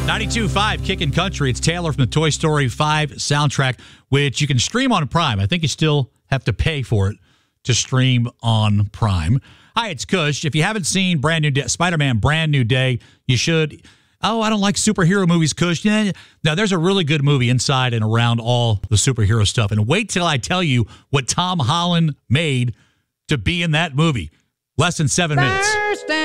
92.5 Kickin' Country. It's Taylor from the Toy Story 5 soundtrack, which you can stream on Prime. I think you still have to pay for it to stream on Prime. Hi, it's Kush. If you haven't seen Spider-Man Brand New Day, you should. Oh, I don't like superhero movies, Kush. Yeah. Now, there's a really good movie inside and around all the superhero stuff. And wait till I tell you what Tom Holland made to be in that movie. Less than 7 minutes.